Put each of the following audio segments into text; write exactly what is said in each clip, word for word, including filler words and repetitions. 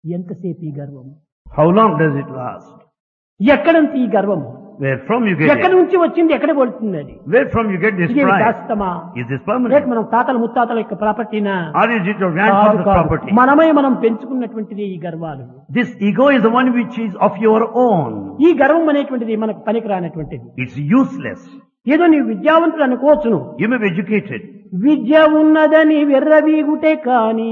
ఎంతసేపు ఈ గర్వం? How long does it last? ఎక్కడ నుంచి ఈ గర్వము? Where from you get ఎక్కడి it? నుంచి వచ్చింది, ఎక్కడ పడుతుంది అది? Where from you get this ఇది pride? శాశ్వతమా? Is this లేక permanent? మనం తాతల ముత్తాతల యొక్క ప్రాపర్టీనా? Or is it your కాదు, grandfather's కాదు. property? మనమే మనం పెంచుకున్నటువంటిది ఈ గర్వాలు. This ego is the one which is of your own. ఈ గర్వం అనేటువంటిది మనకు పనికిరానటువంటిది. It's useless. ఏదో నీవు విద్యావంతుడు అనుకోవచ్చును. You may be educated. విద్య ఉన్నదని వెర్రవీగుటే కాని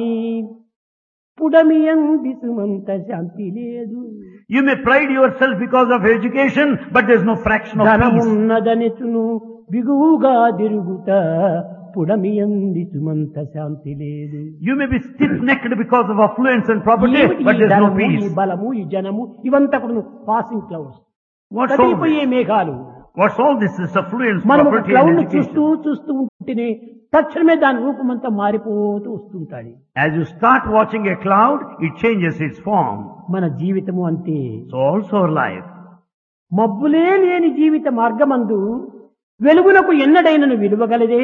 పుడమియంది సుమంత శాంతి లేదు. You may pride yourself because of education, but there's no fraction of ధనం peace. ఉన్నదనిచును బిగువుగా తిరుగుట పుడమియంది సుమంత శాంతి లేదు. You may be stiff-necked because of affluence and property, ఏమిటి but ఈ there's no ధనము, ఈ peace. బలము, ఈ జనము ఇవంతా కూడా passing clouds, What's all కదిలిపోయే this? మేఘాలు. What's all this? Is affluence, మనం property క్లౌడ్ and ను చూస్తూ education. చూస్తూ ఉంటేనే తక్షణమే దాని రూపమంతా మారిపోతూ వస్తుంటాయి. As you start watching a cloud, it changes its form. మన జీవితము అంతే. So also our life. మబ్బులే లేని జీవిత మార్గమందు వెలుగునకు ఎన్నడైనను విలువగలదే?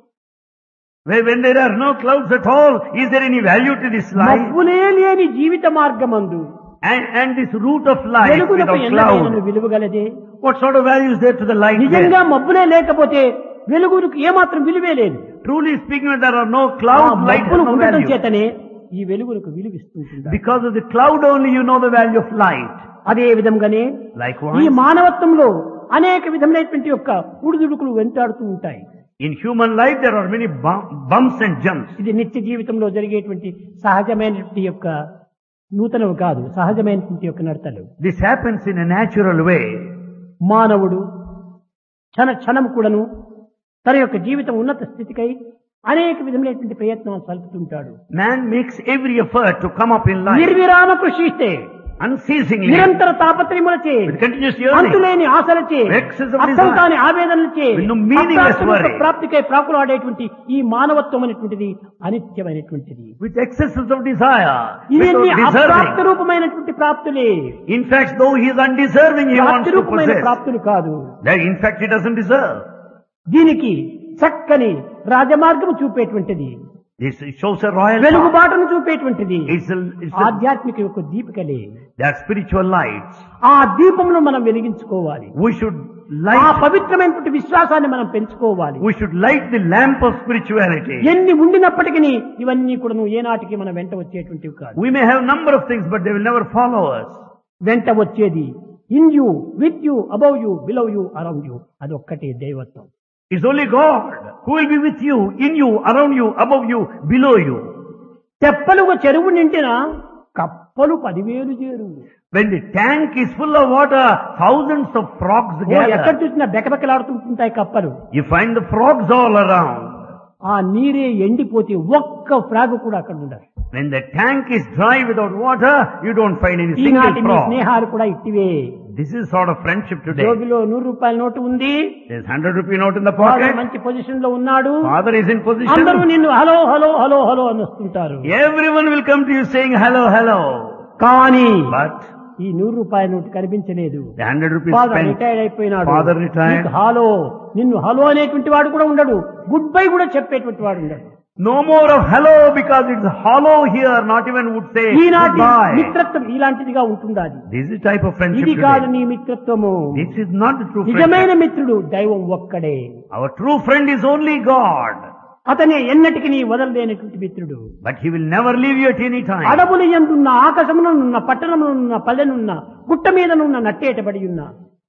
Where when there are no clouds at all, is there any value to this life? మబ్బులే లేని జీవిత మార్గమందు And, and this route of life వెలుగునకు without ఎన్నడైనను cloud, విలువగలదే? what sort of value is there to the light నిజంగా there? మబ్బులే లేకపోతే వెలుగునకు ఏమాత్రం విలువే లేదు. Truly speaking, when there are no ఆ clouds, light has మబ్బులు no ఉండటం value. చేతనే ఈ వెలుగునకు విలువిస్తుంటుంది. Because of the cloud only you know the value of light. అదే విధంగానే ఈ Likewise, మానవత్వంలో అనేక విధమైనటువంటి యొక్క ఉడుదుడుకులు వెంటాడుతూ ఉంటాయి. in human life there are many bum- bumps and jumps. ఇది నిత్య జీవితంలో జరిగేటువంటి సహజమైనటువంటి యొక్క నూతనవి కాదు, సహజమైనటువంటి యొక్క నడతలు. This happens in a natural way. మానవుడు క్షణ క్షణం కూడాను తన యొక్క జీవితం ఉన్నత స్థితికై అనేక విధములైనటువంటి ప్రయత్నాలు సల్పుతుంటాడు. Man makes every effort to come up in life నిర్విరామ కృషిస్తే unceasingly, నిరంతర తాపత్రయములచే with continuous yearning, అంతులేని ఆశలచే excess of అర్థం desire, కాని ఆవేదనలచే with no meaningless అప్రాప్తుల worry, ప్రాప్తికై ప్రాకులాడేటువంటి ఈ మానవత్వం అనేటువంటిది అనిత్యమైనటువంటిది. with excesses of desire, ఇవన్నీ without అప్రాప్త deserving. రూపమైనటువంటి ప్రాప్తులే, In fact, though he is undeserving, he wants ప్రాప్తి to రూపమైన possess. ప్రాప్తులు కాదు. That in fact he doesn't deserve. దీనికి చక్కని రాజమార్గం చూపేటువంటిది, This shows a royal path. వెలుగుబాటును చూపేటువంటిది It's a, it's a, ఆధ్యాత్మిక యొక్క దీపికలే. they are spiritual lights. ఆ దీపమును మనం వెలిగించుకోవాలి. We should ఆ light, పవిత్రమైనటువంటి విశ్వాసాన్ని మనం పెంచుకోవాలి. we should light the lamp of spirituality. ఎన్ని ఉండినప్పటికీ ఇవన్నీ కూడా ఏనాటికి మన వెంట వచ్చేటువంటివి కాదు. We may have number of things, but they will never follow us. వెంట వచ్చేది in you, with you, above you, below you, around you, అది ఒక్కటే దైవత్వం. It's only God who will be with you, in you, around you, above you, below you. తెప్పలుగా చెరువు నిండిన కప్పలు పదివేలు చేరు. When the tank is full of water, thousands of frogs ఓ, ఎక్కడ gather. చూసినా బెకబెకలాడుతుంటాయి కప్పలు. You find the frogs all around. ఆ నీరే ఎండిపోతే ఒక్క ఫ్రాగ్ కూడా అక్కడ ఉండదు. When the tank is dry without water, you don't find any single ఈనాటి మీ frog. స్నేహాలు కూడా ఇట్టివే. This is sort of friendship today. జోబిలో నూరు రూపాయల నోటు ఉంది, There's hundred rupee note in the వాడు pocket. మంచి పొజిషన్ లో ఉన్నాడు, Father is in అందరూ position. నిన్ను హలో హలో హలో హలో అని వస్తుంటారు. Everyone will come to you saying hello, hello. కానీ But ఈ నూరు రూపాయల నోటు కనిపించలేదు. the hundred rupees father spent, retired అయిపోయినాడు. Father retired. నీకు హలో, నిన్ను హలో అనేటువంటి వాడు కూడా ఉండడు, గుడ్ బై కూడా చెప్పేటువంటి వాడు ఉండడు. no more of hello because it's hollow here, not even would say ఈనాటి goodbye. మిత్రత్వం ఇలాంటిదిగా ఉంటుందా? అది This is type of friendship ఇది కాదు today. నీ మిత్రత్వము. This is not the true నిజమైన friendship. మిత్రుడు దైవం ఒక్కడే. Our true friend is only God. అతనే ఎన్నటికి నీ వదలలేనటువంటి మిత్రుడు. But he will never leave you at any time. అడవులు ఎందున్న, ఆకాశమునున్న, పట్టణమునున్న, పల్లెనున్న, గుట్ట మీదనున్న, నట్టేటబడి ఉన్న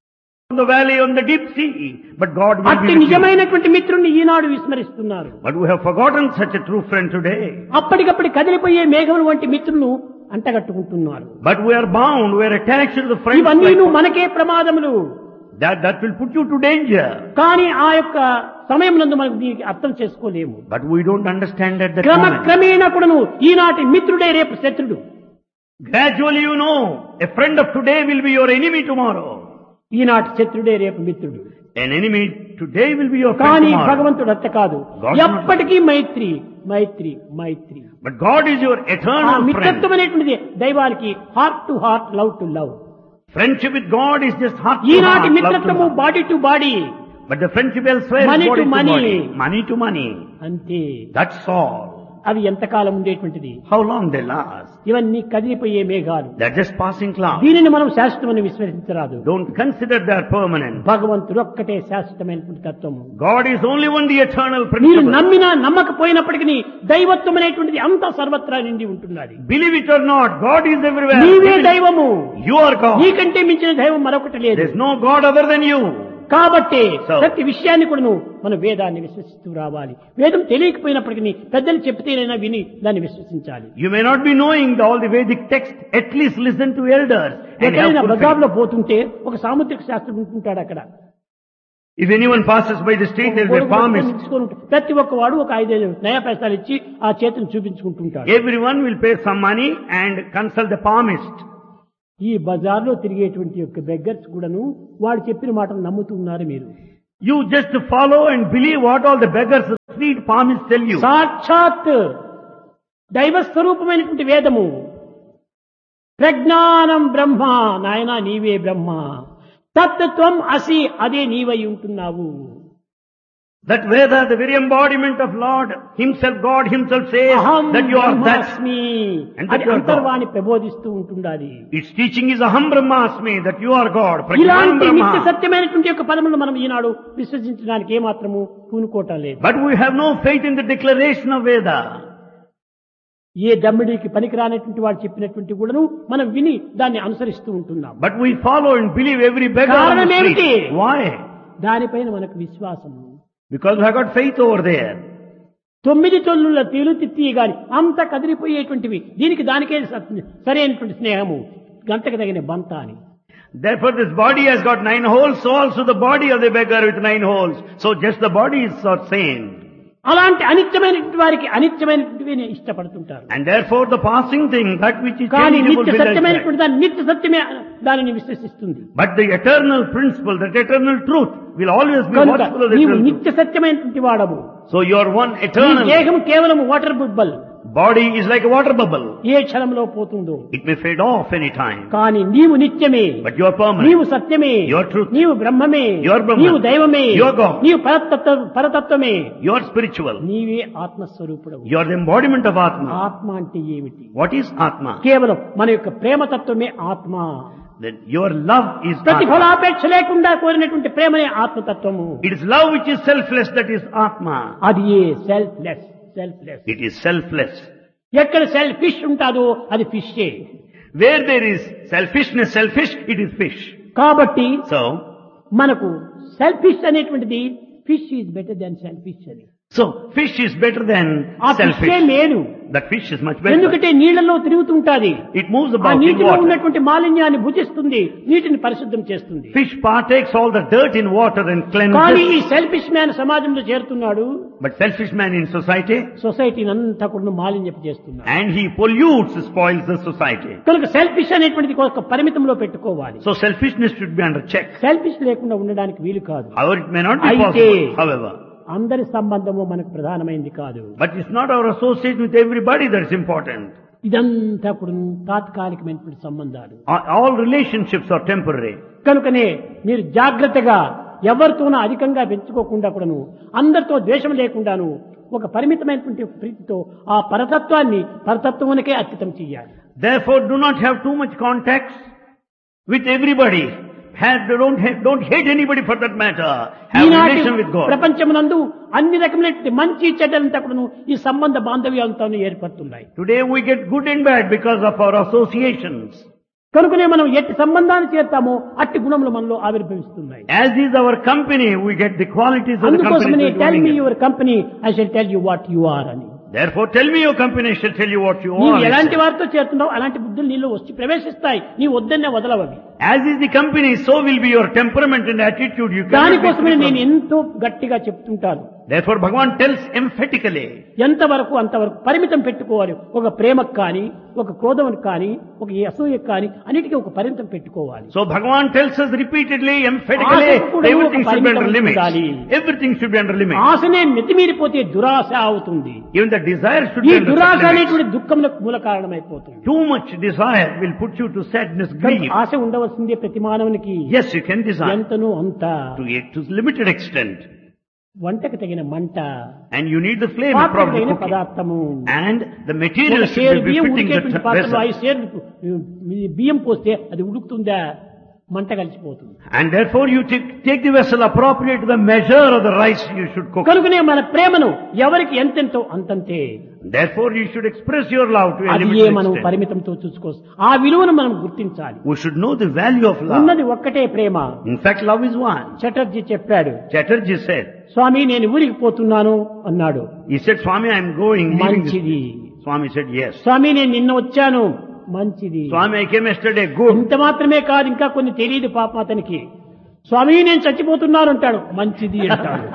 On the valley, on the deep sea. But God will అట్టి be with you. నిజమైనటువంటి మిత్రుణ్ణి ఈనాడు విస్మరిస్తున్నారు. But we have forgotten such a true friend today. అప్పటికప్పుడు కదిలిపోయే మేఘములు వంటి మిత్రులను అంటగట్టుకుంటున్నారు. But we are bound, we are attached to the friends. ఇవన్నీ like- మనకే ప్రమాదములు. That, that will put you to danger. కానీ ఆ యొక్క సమయం నందు మనకు దీనికి అర్థం చేసుకోలేము. But we don't understand at that క్రమ moment. క్రమేణా కూడాను ఈనాటి మిత్రుడే రేపు శత్రుడు. Gradually you know, a friend of today will be your enemy tomorrow. ఈనాటి శత్రుడే రేపు మిత్రుడు. An enemy today will be your friend కానీ tomorrow. భగవంతుడు అత్త కాదు, God ఎప్పటికీ మైత్రి మైత్రి మైత్రి. But God is your ఆ eternal friend. మిత్రత్వం అనేటువంటిది దైవానికి heart to heart, love to love. Friendship with God is just heart to ఈనాటి heart, love to మిత్రత్వము love. Body to body But the friendship elsewhere Money is body to to money. body. Money to money. అంతే. That's all. అవి ఎంతకాలం ఉండేటువంటిది? How long they last? ఇవన్నీ కదిలిపోయే మేఘాలు. They're just passing clouds. దీనిని మనం శాశ్వతమని విశ్వసించరాదు. Don't consider they're permanent. భగవంతుడు ఒక్కటే శాశ్వతమైనటువంటి తత్వము. God is only one, the eternal మీరు principle. నమ్మినా నమ్మకపోయినప్పటికీ దైవత్వం అనేటువంటిది అంతా సర్వత్రా నిండి ఉంటున్నది. Believe it or not, God is everywhere. నీవే దైవము. You are God. నీకంటే మించిన దైవం మరొకటి లేదు. There's no God other than you. కాబట్టి So- ప్రతి విషయాన్ని కూడా నువ్వు మన వేదాన్ని విశ్వసిస్తూ రావాలి. వేదం తెలియకపోయినప్పటికీ పెద్దలు చెప్తేనైనా విని దాన్ని విశ్వసించాలి. You may not be knowing the, all the Vedic text. At least listen to elders. And ఎక్కడైనా have full బజార్లో faith. పోతుంటే ఒక సాముద్రిక శాస్త్రం ఉంటుంటాడు అక్కడ. If anyone passes by the street, there will be a palmist. తీసుకొని ఉంటాడు. ప్రతి ఒక్క వాడు ఒక ఐదైదు నయా పైసలు ఇచ్చి ఆ చేతిని చూపించుకుంటుంటాడు. Everyone will pay some money and consult the palmist. ఈ బజార్లో తిరిగేటువంటి యొక్క బెగ్గర్స్ కూడాను వాడు చెప్పిన మాటలు నమ్ముతున్నారు మీరు. You just follow and believe what all the beggars, street palmists tell you. సాక్షాత్ దైవ స్వరూపమైనటువంటి వేదము ప్రజ్ఞానం బ్రహ్మ, నాయనా నీవే బ్రహ్మ, తత్వం అసి, అదే నీవై ఉంటున్నావు. That Veda, the very embodiment of Lord Himself, God Himself says అహం that you are that. బ్రహ్మాస్మి And that అది you are అంతర్వాణి ప్రబోధిస్తూ ఉంటుండాలి. Its teaching is Aham Brahmasmi, that you are God. Prajnanam ఇలాంటి నిత్య Brahma. సత్యమైనటువంటి యొక్క పదములను మనం ఈనాడు విశ్వసించడానికి ఏమాత్రము పూనుకోవటం లేదు. But we have no faith in the declaration of Veda. ఏ దమ్మిడికి పనికిరానటువంటి వాడు చెప్పినటువంటి కూడాను మనం విని దాన్ని అనుసరిస్తూ ఉంటున్నాం. But we follow and believe every beggar on the కారణం ఏమిటి? street. Why? దానిపైన మనకు విశ్వాసము. Because we have got faith over there. తొమ్మిది తొల్లుల తీలు తిత్తి గాని అంత కదిలిపోయేటువంటివి, దీనికి దానికే స- సరైనటువంటి స్నేహము, గంటకు తగిన బంత అని. Therefore this body has got nine holes, so also the body of the beggar with nine holes. So just the body is not same. అలాంటి అనిత్యమైనటువంటి వారికి అనిత్యమైనటువంటివి ఇష్టపడుతుంటారు. And therefore the passing thing, that which is కానీ changeable, నిత్య will attract. సత్యమైనటువంటి దాన్ని నిత్య సత్యమే దానిని విశ్వసిస్తుంది. But the eternal principle, that eternal truth, will always be కనుక watchful of the నీవు eternal truth. నిత్య సత్యమైనటువంటి వాడవు. So you are one ఈ eternal. దేహం కేవలం water బుబ్బల్, Body is like a water bubble. ఏ క్షణంలో పోతుందో. It may fade off any time. కానీ నీవు నిత్యమే, But you are permanent. నీవు సత్యమే, You are truth. నీవు బ్రహ్మమే, You are Brahman. నీవు దైవమే, You are God. నీవు పరతత్వ పరతత్వమే, You are spiritual. నీవే ఆత్మస్వరూపుడవు. You are the embodiment of Atma. ఆత్మ అంటే ఏమిటి? What is Atma? కేవలం మన యొక్క ప్రేమతత్వమే ఆత్మ. That your love is Atma. ప్రతిఫలాపేక్ష లేకుండా కోరినటువంటి ప్రేమనే ఆత్మతత్వము. It is love which is selfless, that is Atma. అది ఏ selfless, selfless. It is selfless. ఎక్కడ సెల్ఫ్ ఫిష్ ఉంటుందో అది ఫిషే. Where there is selfishness, selfish, it is fish. కాబట్టి So, మనకు సెల్ఫిష్ అనేటువంటిది fish is better than selfish అని. so fish is better than ఆ ఫిషే selfish. మేలు. That fish is much better. ఎందుకంటే నీళ్లలో తిరుగుతుంటాది. It moves ఆ about in నీటిలో water. ఉన్నటువంటి మాలిన్యాన్ని భుజిస్తుంది, నీటిని పరిశుద్ధం చేస్తుంది. Fish partakes all the dirt in water and కానీ ఈ cleanses. సెల్ఫిష్ మ్యాన్ సమాజంలో చేరుతున్నాడు, But selfish man in society, సొసైటీని అంతా కూడా మాలిన్యపు చేస్తున్నాడు. and he pollutes, spoils the society. కనుక సెల్ఫిష్ అనేటువంటిది ఒక పరిమితంలో పెట్టుకోవాలి. So selfishness should be under check. Selfish లేకుండా ఉండడానికి వీలు కాదు. However, it may not be అయితే possible, however. అందరి సంబంధము మనకు ప్రధానమైంది కాదు. But it's not our association with everybody that's important. ఇదంతా కూడా తాత్కాలికమైనటువంటి సంబంధాలు. All all relationships are temporary. కనుకనే మీరు జాగ్రత్తగా ఎవరితోనూ అధికంగా పెంచుకోకుండా కూడాను, అందరితో ద్వేషం లేకుండాను ఒక పరిమితమైనటువంటి ప్రీతితో ఆ పరతత్వాన్ని పరతత్వానికే అర్పితం చేయాలి. Therefore, do not have too much contacts with everybody. Have, don't, have, don't hate anybody for that matter. Have ఈనాటి relation with God. ప్రపంచమునందు అన్ని రకమైనటువంటి మంచి చెడ్డలంతా కూడాను ఈ సంబంధ బాంధవ్యాలతో ఏర్పడుతున్నాయి. Today we get good and bad because of our associations. కనుకనే మనం ఎట్టి సంబంధాన్ని చేస్తామో అట్టి గుణములు మనలో ఆవిర్భవిస్తున్నాయి. As is our company, we get the qualities of the company. అందుకోసమనే that we tell me get. Your company, I shall tell you what you are అని. Therefore, tell me your company, I shall tell you what you నీవు are. ఎలాంటి వారితో చేరుతున్నావు అలాంటి బుద్ధులు నీలో వచ్చి ప్రవేశిస్తాయి. నీ వద్దన్నే వదలవవి. As is the company, so will be your temperament and attitude. You cannot be దానికోసమే free నేను from. ఎంతో గట్టిగా చెప్తుంటాను. Therefore, Bhagavan tells emphatically. ఎంతవరకు అంతవరకు పరిమితం పెట్టుకోవాలి. ఒక ప్రేమకు కానీ, ఒక క్రోధముకు కానీ, ఒక అసూయకు కానీ అన్నిటికీ ఒక పరిమితం పెట్టుకోవాలి. So Bhagavan tells us repeatedly, emphatically, ఆశకు కూడా everything ఒక should be under పరిమితం limits. ఉండాలి. Everything should be under limits. ఆశనే మితిమీరిపోతే దురాశ అవుతుంది. Even the desire should ఈ be under దురాశ certain limits. అనేటువంటి దుఃఖములకు మూల కారణమైపోతుంది. Too much desire will put you to sadness, grief. ఆశ ఉండవలసిందే ప్రతి మానవునికి. Yes, you can desire ఎంతనూ అంత. to a to limited extent. వంటకు తగిన మంట, And you need the flame పాత్రకు properly తగిన cooking. పదార్థము. And the ఒక materials సేరు should be బియ్యం fitting ఉడికేటువంటి the పాత్రలో vessel. ఐదు సేర్లు బియ్యం పోస్తే అది ఉడుకుతుందా? మంట కలిసిపోతుంది. And therefore you take, take the vessel appropriate to the measure of the rice you should cook. కనుకనే మన ప్రేమను ఎవరికి ఎంతెంతో అంతంతే, Therefore you should express your love to a అది ఏ limited మనం extent. పరిమితంతో చూసుకోవచ్చు. ఆ విలువను మనం గుర్తించాలి. We should know the value of love. ఉన్నది ఒక్కటే ప్రేమ. In fact, love is one. Chatterjee చెప్పాడు, Chatterjee said, స్వామి నేను ఊరికి పోతున్నాను అన్నాడు. he said, Swami, I am going. leaving this మంచిది. place." Swami said, yes. స్వామి నేను నిన్న వచ్చాను, మంచిది. Swami, I came yesterday. Good. ఇంత మాత్రమే కాదు, ఇంకా కొన్ని తెలియదు పాపం అతనికి. స్వామి నేను చచ్చిపోతున్నాను అంటాడు, మంచిది అంటాడు.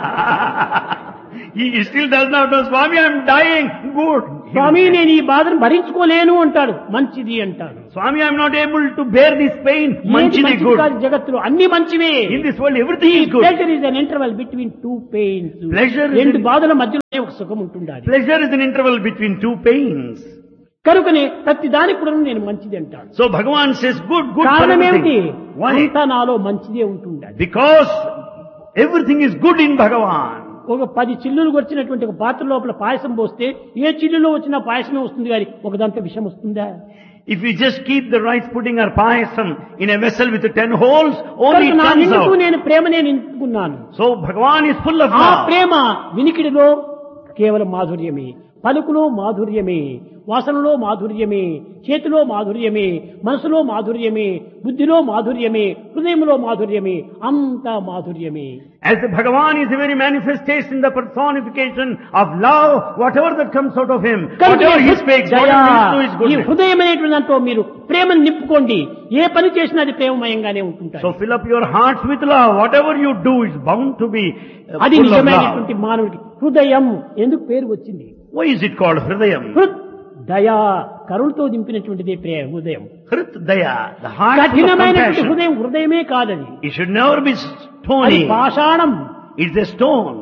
He still does not know, Swami, I am dying. Good. స్వామి నేను ఈ బాధను భరించుకోలేను అంటాడు, మంచిది అంటాడు. Swami, I am not able to bear this pain. ఏది Manchidi, మంచిది good. కాదు జగత్తులో, అన్ని మంచివే. In this world, everything is good. Pleasure is an interval between two pains. Pleasure is రెండు an- బాధల మధ్యలోనే ఒక సుఖం ఉంటుండాలి. Pleasure is an interval between two pains. కనుకనే ప్రతి దానికి కూడా నేను మంచిది అంటాడు. So Bhagavan says, good, good for కారణం ఏమిటి? everything. Why? అంతా నాలో మంచిదే ఉంటుండాలి. Because everything is good in Bhagavan. ఒక పది చిల్లులు వచ్చినటువంటి ఒక పాత్ర లోపల పాయసం పోస్తే ఏ చిల్లులో వచ్చినా పాయసమే వస్తుంది కానీ ఒక దాంట్లో విషం వస్తుందా? If we just keep the rice pudding or payasam in a vessel with ten holes, only కనుక it నా comes నిండుకు out. నేను ప్రేమనే నింపుకున్నాను. So Bhagavan is full of ఆ love. ప్రేమ వినికిడిలో కేవలం మాధుర్యమే, పలుకులో మాధుర్యమే, వాసనలో మాధుర్యమే, చేతిలో మాధుర్యమే, మనసులో మాధుర్యమే, బుద్ధిలో మాధుర్యమే, హృదయంలో మాధుర్యమే, అంతా మాధుర్యమే. As the Bhagavan is the very manifestation, the personification of love, whatever that comes out of him, whatever he speaks, whatever he do is ఈ goodness. హృదయమైనటువంటి దాంట్లో మీరు ప్రేమను నింపుకోండి, ఏ పని చేసినా అది ప్రేమమయంగానే ఉంటుంటారు. So fill up your hearts with love. Whatever you do is bound to be uh, అది full of నిజమైనటువంటి love. మానవుడికి హృదయం ఎందుకు పేరు వచ్చింది? Why is it called Hridayam? హృద్ దయా, కరుణతో దింపినటువంటిదే ప్రేమ హృదయం. Hrit Daya, the heart full of కఠినమైనటువంటి compassion. హృదయం హృదయమే కాదది, It should never be అది stony. పాషాణం, It's a stone.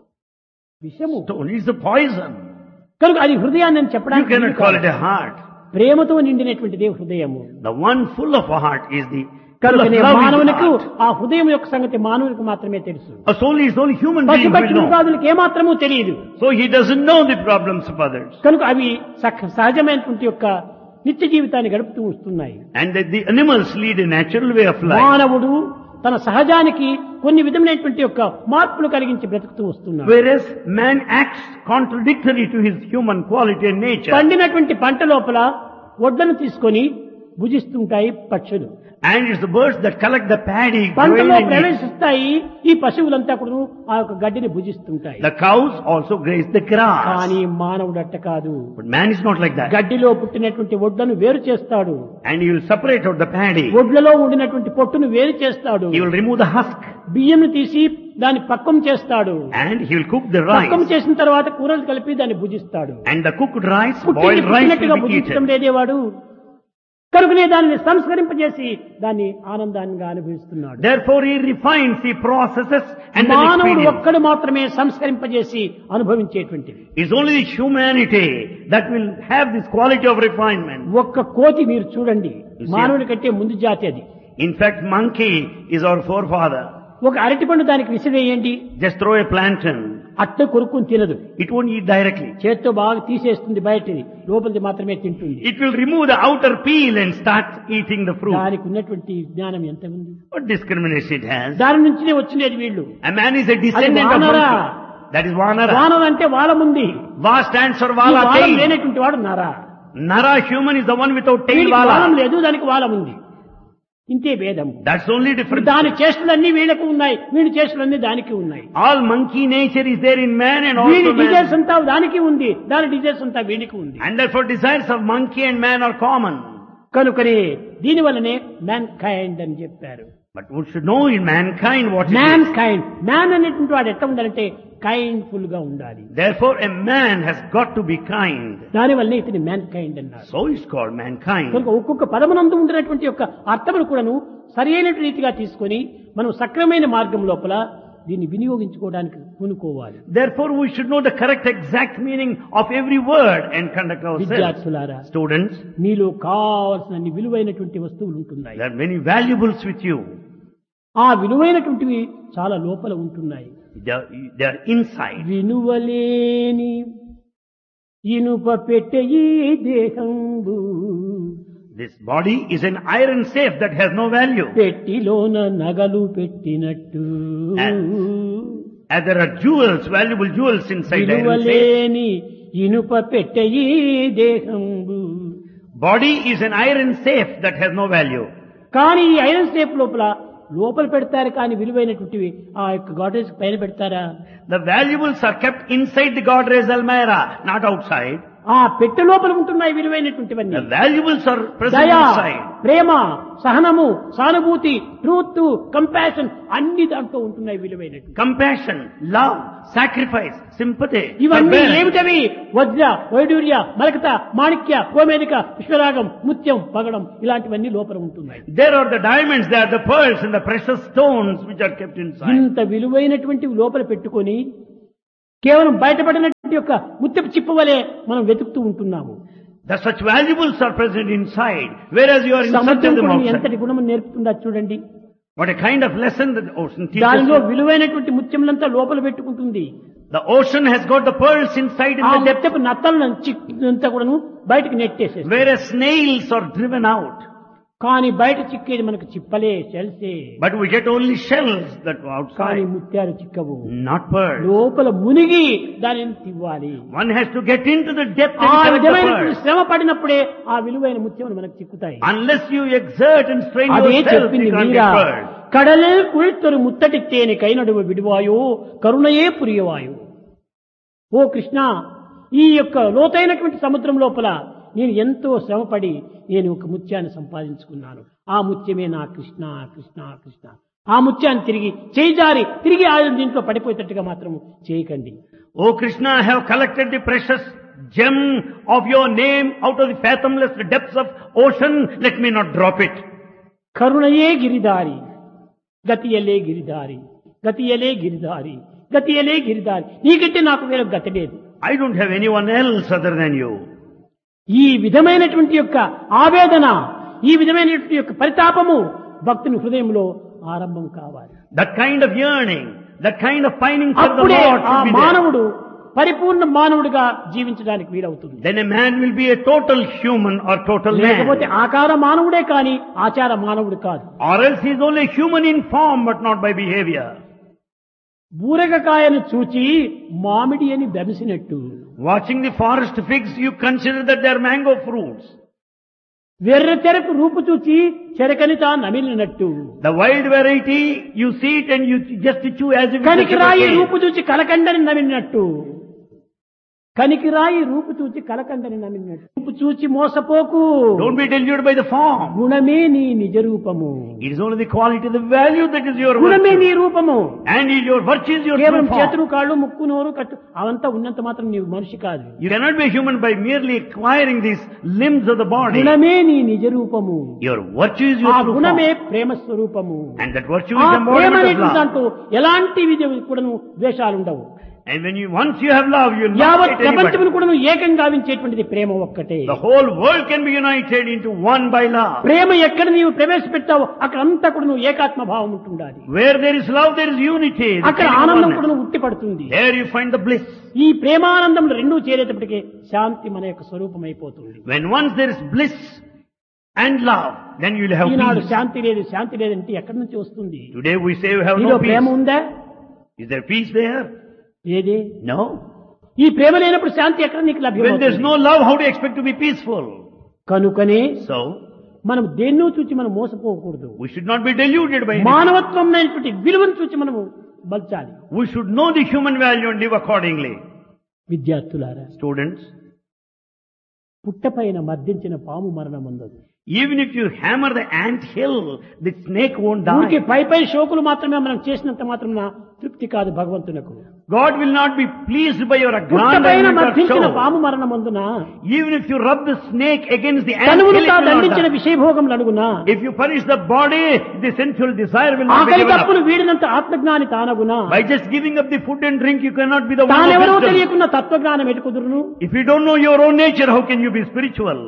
విషము. Stone is the poison. కనుక అది హృదయాన్ని అని You చెప్పడానికి cannot వీలు call కాదు. it a heart. ప్రేమతో నిండినటువంటిదే హృదయము. The one full of a heart is the full of కనుకనే love is the మానవునికి heart. ఆ హృదయం యొక్క సంగతి మానవునికి మాత్రమే తెలుసు. A soul is only human being పశుపక్షి will know. మృగాదులకు ఏమాత్రము తెలియదు. So he doesn't know the problems of others. కనుక అవి సహ- సహజమైనటువంటి యొక్క నిత్య జీవితాన్ని గడుపుతూ వస్తున్నాయి. And that the animals lead a natural way of life. మానవుడు తన సహజానికి కొన్ని విధమైనటువంటి యొక్క మార్పులు కలిగించి బ్రతుకుతూ వస్తున్నాడు. Whereas man acts contradictory to his human quality and nature. పండినటువంటి పంట లోపల ఒడ్లను తీసుకొని భుజిస్తుంటాయి పక్షులు. And it's the birds that collect the paddy, grain పంటలో and eat. ప్రవేశిస్తాయి ఈ పశువులంతా కూడా ఆ యొక్క గడ్డిని భుజిస్తుంటాయి. The cows also graze the grass. కానీ మానవుడు అట్ట కాదు. But man is not like that. గడ్డిలో పుట్టినటువంటి ఒడ్లను వేరు చేస్తాడు, And he will separate out the paddy. ఒడ్లలో ఉండినటువంటి పొట్టును వేరు చేస్తాడు, He will remove the husk. బియ్యంను తీసి దాన్ని పక్వం చేస్తాడు, And he will cook the పక్వం rice. చేసిన తర్వాత కూరలు కలిపి దాన్ని భుజిస్తాడు. And the cooked rice, పుట్టింది boiled rice పుట్టినట్టుగా will be భుజించడం eaten. లేదేవాడు. కనుకనే దానిని సంస్కరింపజేసి దాన్ని ఆనందాన్ని అనుభవిస్తున్నాడు. Therefore he refines, he processes and then మానవుడు experiences. ఒక్కడు మాత్రమే సంస్కరింపజేసి అనుభవించేటువంటిది. It's only the humanity that will have this quality of refinement. ఒక్క కోతి మీరు చూడండి, You see- మానవుడి కంటే ముందు జాతి అది. In fact, monkey is our forefather. ఒక అరటిపండు దానికి విసిరేయండి, Just throw a plantain. అట్టే కొరుక్కుని తినదు, It won't eat directly. చేత్తో బాగా తీసేస్తుంది, బయటిది లోపలిది మాత్రమే తింటుంది. It will remove the outer peel and start eating the fruit. దానికి ఉన్నటువంటి జ్ఞానం ఎంత ఉంది? What discrimination it has. దాని నుంచినే వచ్చినది వీళ్ళు. A man is a descendant of వానరా. monkey. That is Vanara. వానం అంటే వాళ్ళముంది, Va stands for Vala వాలం tail. లేనటువంటి వాడు నరా. Nara human is the one without tail వీడికి వాలం Vala. లేదు, దానికి వాలం ఉంది. ఇంతే భేదం. That's the only difference. దాని చేష్టలన్నీ వీళ్ళకు ఉన్నాయి, వీడి చేష్టలన్నీ దానికి ఉన్నాయి. All monkey nature is there in man and వీడి also డిజైర్స్ man. అంతా దానికి ఉంది, దాని డిజైర్స్ అంతా వీడికి ఉంది. And therefore desires of monkey and man are common. కనుకనే దీని వల్లనే మ్యాన్ కైండ్ అని చెప్పారు. But we should know in mankind what it man is. Kind, man అనేటువంటి వాడు ఎట్లా ఉండాలంటే కైండ్ఫుల్ గా ఉండాలి. Therefore a man has got to be kind. దాని వల్లనే ఇతని మ్యాన్ కైండ్ అన్నారు. So it's called mankind. కనుక ఒక్కొక్క పదమునందు ఉండినటువంటి యొక్క అర్థమును కూడాను సరి అయిన రీతిగా తీసుకొని మనం సక్రమైన మార్గం లోపల దీన్ని వినియోగించుకోవడానికి పూనుకోవాలి. Therefore we should know the correct exact meaning of every word and conduct ourselves. విద్యార్థులారా, Students, మీలో కావాల్సిన విలువైనటువంటి వస్తువులు ఉంటున్నాయి. there are many valuables with you. ఆ విలువైనటువంటివి చాలా లోపల ఉంటున్నాయి. They are, they are inside. వినువలేని ఇనుప పెట్టె ఈ దేహంబు This body is an iron safe that has no value. పెట్టిలోన నగలు పెట్టినట్టు As there are jewels, valuable jewels inside iron safe. వినువలేని ఇనుప పెట్టె ఈ దేహంబు Body is an iron safe that has no value. కానీ ఈ ఐరన్ సేఫ్ లోపల లోపల పెడతారు కానీ విలువైనటువంటివి ఆ యొక్క గాడ్రేజ్ పైన పెడతారా? The valuables are kept inside the Godrej Almirah, not outside. ఆ పెట్టె లోపల ఉంటున్నాయి విలువైనటువంటివన్నీ. The valuables are present దయ, inside. ప్రేమ, సహనము, సానుభూతి, ట్రూత్, కంపాషన్ అన్ని దాంట్లో ఉంటున్నాయి విలువైనటువంటి. Compassion, love, sacrifice, sympathy. ఇవన్నీ forbearance. ఏమిటవి? వజ్ర, వైడూర్య, మరకత, మాణిక్య, గోమేదిక, విశ్వరాగం, ముత్యం, పగడం ఇలాంటివన్నీ లోపల ఉంటున్నాయి. There are the diamonds, there are the pearls and the precious stones which are kept inside. ఇంత విలువైనటువంటి లోపల పెట్టుకొని కేవలం బయటపడినటువంటి యొక్క ముత్యపు చిప్పు వలె మనం వెతుకుతూ ఉంటున్నాము. That such valuables are present inside, whereas you are in search సముద్రం of them కూడా outside. ఎంతటి గుణము నేర్పుతుందా చూడండి. What a kind of lesson the ocean teaches దానిలో you. విలువైనటువంటి ముత్యములంతా లోపల పెట్టుకుంటుంది. The ocean has got the pearls inside in ఆ the depth, ముత్యపు నత్తలను అంతా కూడాను బయటకు నెట్టేసేస్తుంది. whereas snails are driven out. కానీ బయట చిక్కేది మనకు చిప్పలే, షెల్సే. But we get only shells that are కానీ outside, ముత్యాలు చిక్కవు. not pearls. లోపల మునిగి దానిని తివ్వాలి. One has to get into the depth ఆ and collect the విధమైనటువంటి pearls. శ్రమ పడినప్పుడే ఆ విలువైన ముత్యములు మనకు చిక్కుతాయి. Unless you exert and strain అదే yourself, చెప్పింది you can't Meera. get pearls. కడలే కుళిత్తరు ముత్తటిత్తేని కైనడువ విడువాయో కరుణయే పురియవాయో. ఓ కృష్ణ, ఈ యొక్క లోతైనటువంటి సముద్రం లోపల నేను ఎంతో శ్రమపడి నేను ఒక ముత్యాన్ని సంపాదించుకున్నాను. ఆ ముత్యమే నా కృష్ణ కృష్ణ కృష్ణ. ఆ ముత్యాన్ని తిరిగి చేజారి తిరిగి ఆయన దీంట్లో పడిపోయేటట్టుగా మాత్రం చేయకండి. O Krishna, I have collected the precious gem of your name out of the fathomless depths of ocean. Let me not drop it. కరుణయే Giridhari గతియలే Giridhari గతియలే Giridhari గతియలే Giridhari. నీకంటే నాకు వేరే గతి లేదు. I don't have anyone else other than you. ఈ విధమైనటువంటి యొక్క ఆవేదన, ఈ విధమైనటువంటి యొక్క పరితాపము భక్తుని హృదయంలో ఆరంభం కావాలి. That kind of yearning, that kind of pining for the అప్పుడే Lord ఆ should be there. మానవుడు పరిపూర్ణ మానవుడిగా జీవించడానికి వీలవుతుంది. Then a man will be a total human or total లేకపోతే man. ఆకార మానవుడే కాని ఆచార మానవుడు కాదు. Or else he is only human in form but not by behavior. బూరగకాయను చూచి మామిడి అని దమిసినట్టు, Watching the forest figs, you consider that they are mango fruits. వెర్ర చెరకు రూపు చూచి చెరకని తా నమిలినట్టు, The wild variety, you see it and you just chew as if it is a కనికిరాయి sugar cane. రూపు చూచి కలకండని నమిలినట్టు, కనికిరాయి రూపు చూచి కలకండని నమిలినట్టు. రూపు చూచి మోసపోకు, Don't be deluded by the form. గుణమే నీ నిజ రూపము. It is only the quality, the value that is your గుణమే నీ virtue. రూపము. And is your virtue is your కేవలం true form. చేతులు కాళ్ళు ముక్కు నోరు కట్టు అవంతా ఉన్నంత మాత్రం నీవు మనిషి కాదు. You cannot be human by merely acquiring these limbs of the body. గుణమే నీ నిజ రూపము. Your virtue is ఆ your true గుణమే form. ప్రేమ స్వరూపము. And that virtue ఆ is ప్రేమ embodiment of అనేటువంటి love. దాంట్లో ఎలాంటి విధ కూడాను ద్వేషాలు ఉండవు. And when you, once you have love, you will not యావత్ hate anybody. ప్రపంచమును కూడాను ఏకం గావించేటువంటిది ప్రేమ ఒక్కటే. The whole world can be united into one by love. ప్రేమ ఎక్కడ నీవు ప్రవేశపెట్టావో అక్కడ అంతా కూడా నువ్వు ఏకాత్మ భావం ఉంటుండాలి. Where there is love, there is unity. The అక్కడ feeling of ఆనందం oneness. కూడా ఉట్టి పడుతుంది. There you find the bliss. ఈ ప్రేమానందములు రెండూ చేరేటప్పటికే శాంతి మన యొక్క స్వరూపం అయిపోతుంది. When once there is bliss and love, then you will have Eenadu peace. శాంతి లేదు శాంతి లేదంటే ఎక్కడి నుంచి వస్తుంది? Today we say we have నీలో no ప్రేమ peace. ఉందా? Is there peace there? ఏది? No. ఈ ప్రేమ లేనప్పుడు శాంతి ఎక్కడ నీకు When there is లభ్యం? no love, how do you expect to be peaceful? కనుకనే So, మనం దేన్నో చూచి మనం మోసపోకూడదు. we should not be deluded by anything. మానవత్వం అనేటువంటి విలువను చూచి మనము బల్చాలి. We should know the human value and live accordingly. విద్యార్థులారా, Students, పుట్టపైన మర్దించిన పాము మరణం ఉండదు. even if you hammer the ant hill, the snake won't ఊరికి die. పై పై షోకులు మాత్రమే మనం చేసినంత మాత్రం తృప్తి కాదు భగవంతునకు. God will not be pleased by your పుట్టపైన aggrandizement or మర్దించిన show. పాము మరణం అందున Even if you rub the snake against the ant తనువును hill, it తా will not దండించిన die. విషయభోగం అడుగునా, If you punish the body, the sensual desire will not be ఆకలి given తప్పులు up. వీడినంత ఆత్మజ్ఞాని తానగునా, By just giving up the food and drink, you cannot be the one of తానెవరో wisdom. తెలియకున్న తత్వజ్ఞానం ఎటుకుదురును. If you don't know your own nature, how can you be spiritual?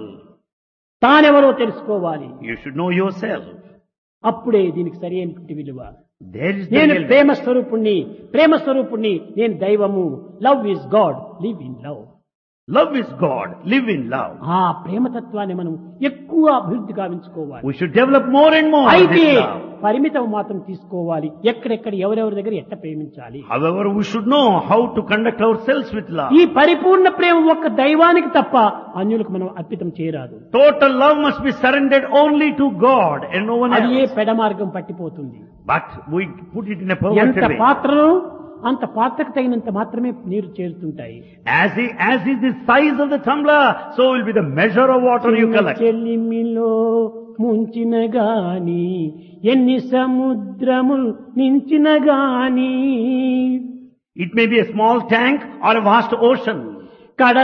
తానెవరో తెలుసుకోవాలి. You should know yourself. అప్పుడే దీనికి సరైనటువంటి విలువ. There is the నేను real ప్రేమ స్వరూపుణ్ణి ప్రేమ స్వరూపుణ్ణి నేను దైవము. Love is God, live in love. love is God. Live in love. ఆ ప్రేమతత్వాన్ని మనం ఎక్కువ అభివృద్ధి గావించుకోవాలి. We should develop more and more అయితే this love. పరిమితం మాత్రం తీసుకోవాలి. ఎక్కడెక్కడ ఎవరెవరి దగ్గర ఎట్ట ప్రేమించాలి. However, we should know how to conduct ourselves with love. ఈ పరిపూర్ణ ప్రేమ ఒక్క దైవానికి తప్ప అన్యులకు మనం అర్పితం చేయరాదు. Total love must be surrendered only to God and no one అది ఏ else. పెడమార్గం పట్టిపోతుంది. But we put it in a ఎంత perverted way. పాత్రను అంత పాత్రకు తగినంత మాత్రమే నీరు చేరుతుంటాయి. As is, as is the size of the tumbler, so will be the measure of water you collect. చెల్లిమిలో ముంచిన గాని ఎన్ని సముద్రములు నించిన గాని It may be a small tank or a vast ocean. కడ